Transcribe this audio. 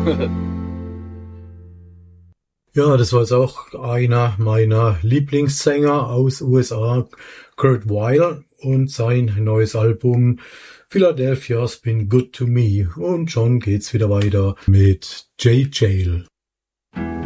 Ja, das war jetzt auch einer meiner Lieblingssänger aus USA, Kurt Weill, und sein neues Album Philadelphia's Been Good to Me. Und schon geht's wieder weiter mit Jay Jail.